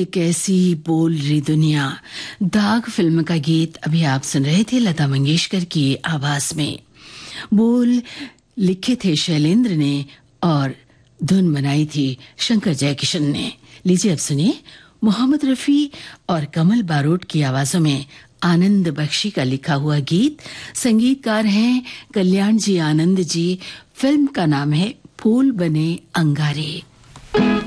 ये कैसी बोल रही दुनिया, दाग फिल्म का गीत अभी आप सुन रहे थे लता मंगेशकर की आवाज में। बोल लिखे थे शैलेंद्र ने और धुन बनाई थी शंकर जयकिशन ने। लीजिए अब सुनिए मोहम्मद रफी और कमल बारोट की आवाजों में आनंद बख्शी का लिखा हुआ गीत। संगीतकार हैं कल्याण जी आनंद जी। फिल्म का नाम है फूल बने अंगारे।